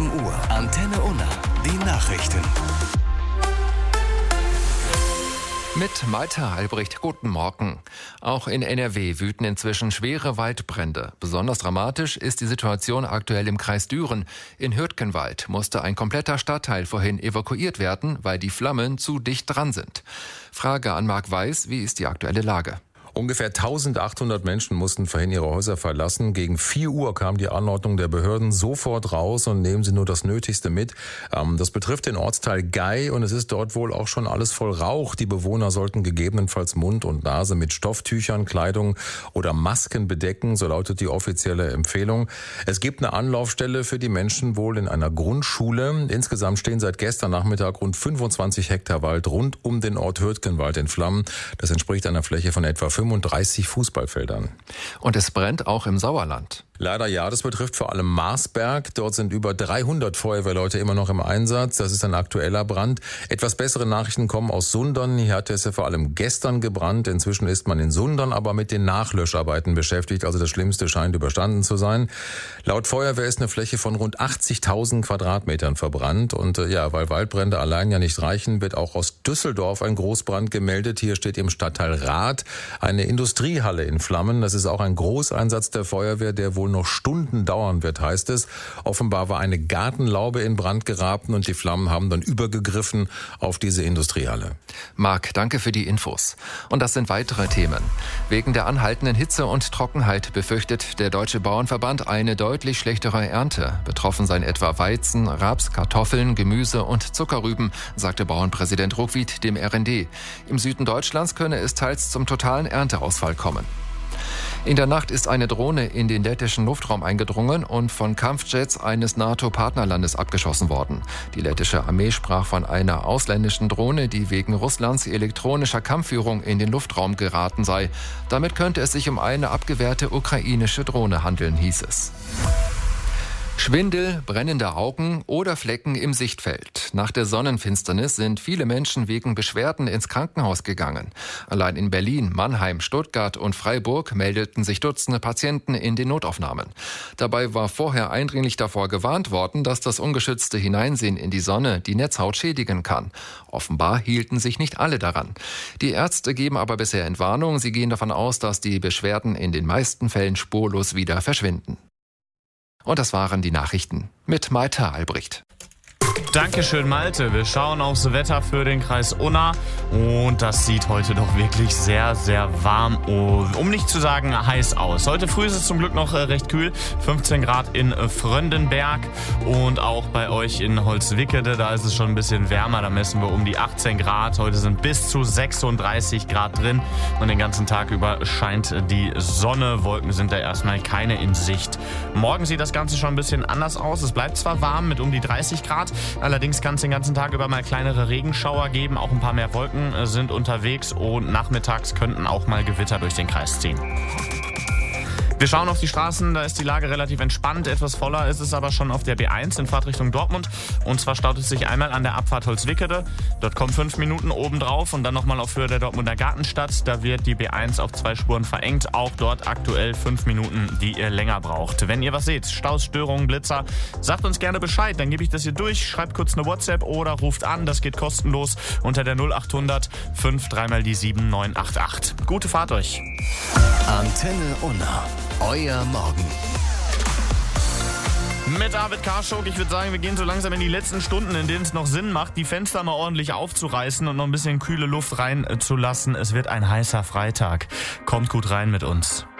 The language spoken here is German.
7 Uhr. Antenne Unna. Die Nachrichten. Mit Malte Albrecht, guten Morgen. Auch in NRW wüten inzwischen schwere Waldbrände. Besonders dramatisch ist die Situation aktuell im Kreis Düren. In Hürtgenwald musste ein kompletter Stadtteil vorhin evakuiert werden, weil die Flammen zu dicht dran sind. Frage an Marc Weiß, wie ist die aktuelle Lage? Ungefähr 1800 Menschen mussten vorhin ihre Häuser verlassen. Gegen 4 Uhr kam die Anordnung der Behörden: sofort raus und nehmen Sie nur das Nötigste mit. Das betrifft den Ortsteil Gei und es ist dort wohl auch schon alles voll Rauch. Die Bewohner sollten gegebenenfalls Mund und Nase mit Stofftüchern, Kleidung oder Masken bedecken, so lautet die offizielle Empfehlung. Es gibt eine Anlaufstelle für die Menschen wohl in einer Grundschule. Insgesamt stehen seit gestern Nachmittag rund 25 Hektar Wald rund um den Ort Hürtgenwald in Flammen. Das entspricht einer Fläche von etwa 35 Fußballfeldern. Und es brennt auch im Sauerland. Leider ja, das betrifft vor allem Marsberg. Dort sind über 300 Feuerwehrleute immer noch im Einsatz. Das ist ein aktueller Brand. Etwas bessere Nachrichten kommen aus Sundern. Hier hat es ja vor allem gestern gebrannt. Inzwischen ist man in Sundern aber mit den Nachlöscharbeiten beschäftigt. Also das Schlimmste scheint überstanden zu sein. Laut Feuerwehr ist eine Fläche von rund 80.000 Quadratmetern verbrannt. Und weil Waldbrände allein ja nicht reichen, wird auch aus Düsseldorf ein Großbrand gemeldet. Hier steht im Stadtteil Rath eine Industriehalle in Flammen. Das ist auch ein Großeinsatz der Feuerwehr, der wohl noch Stunden dauern wird, heißt es. Offenbar war eine Gartenlaube in Brand geraten und die Flammen haben dann übergegriffen auf diese Industriehalle. Marc, danke für die Infos. Und das sind weitere Themen. Wegen der anhaltenden Hitze und Trockenheit befürchtet der Deutsche Bauernverband eine deutlich schlechtere Ernte. Betroffen seien etwa Weizen, Raps, Kartoffeln, Gemüse und Zuckerrüben, sagte Bauernpräsident Ruckwied dem RND. Im Süden Deutschlands könne es teils zum totalen Ernteausfall kommen. In der Nacht ist eine Drohne in den lettischen Luftraum eingedrungen und von Kampfjets eines NATO-Partnerlandes abgeschossen worden. Die lettische Armee sprach von einer ausländischen Drohne, die wegen Russlands elektronischer Kampfführung in den Luftraum geraten sei. Damit könnte es sich um eine abgewehrte ukrainische Drohne handeln, hieß es. Schwindel, brennende Augen oder Flecken im Sichtfeld. Nach der Sonnenfinsternis sind viele Menschen wegen Beschwerden ins Krankenhaus gegangen. Allein in Berlin, Mannheim, Stuttgart und Freiburg meldeten sich Dutzende Patienten in den Notaufnahmen. Dabei war vorher eindringlich davor gewarnt worden, dass das ungeschützte Hineinsehen in die Sonne die Netzhaut schädigen kann. Offenbar hielten sich nicht alle daran. Die Ärzte geben aber bisher Entwarnung. Sie gehen davon aus, dass die Beschwerden in den meisten Fällen spurlos wieder verschwinden. Und das waren die Nachrichten mit Malte Albrecht. Dankeschön, Malte. Wir schauen aufs Wetter für den Kreis Unna und das sieht heute doch wirklich sehr, sehr warm, um nicht zu sagen heiß aus. Heute früh ist es zum Glück noch recht kühl, 15 Grad in Fröndenberg und auch bei euch in Holzwickede, da ist es schon ein bisschen wärmer, da messen wir um die 18 Grad. Heute sind bis zu 36 Grad drin und den ganzen Tag über scheint die Sonne. Wolken sind da erstmal keine in Sicht. Morgen sieht das Ganze schon ein bisschen anders aus. Es bleibt zwar warm mit um die 30 Grad, allerdings kann es den ganzen Tag über mal kleinere Regenschauer geben. Auch ein paar mehr Wolken sind unterwegs und nachmittags könnten auch mal Gewitter durch den Kreis ziehen. Wir schauen auf die Straßen, da ist die Lage relativ entspannt. Etwas voller ist es aber schon auf der B1 in Fahrtrichtung Dortmund. Und zwar staut es sich einmal an der Abfahrt Holzwickede. Dort kommen 5 Minuten obendrauf und dann nochmal auf Höhe der Dortmunder Gartenstadt. Da wird die B1 auf 2 Spuren verengt. Auch dort aktuell 5 Minuten, die ihr länger braucht. Wenn ihr was seht, Staus, Störungen, Blitzer, sagt uns gerne Bescheid. Dann gebe ich das hier durch. Schreibt kurz eine WhatsApp oder ruft an. Das geht kostenlos unter der 0800 5 3 mal die 7988. Gute Fahrt euch. Antenne Unna. Euer Morgen. Mit David Karschuk, ich würde sagen, wir gehen so langsam in die letzten Stunden, in denen es noch Sinn macht, die Fenster mal ordentlich aufzureißen und noch ein bisschen kühle Luft reinzulassen. Es wird ein heißer Freitag. Kommt gut rein mit uns.